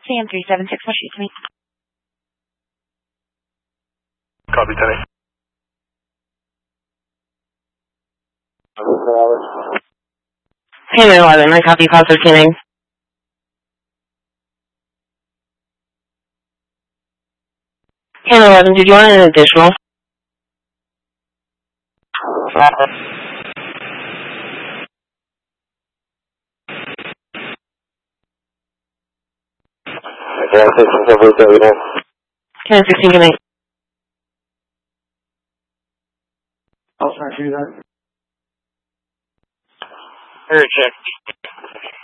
Sam 376, what shoot to me? Copy, 10. 10-11, I copy, call 13. 10-11, did you want an additional? Yeah, 10-16, good night. I'll try to do that. Check.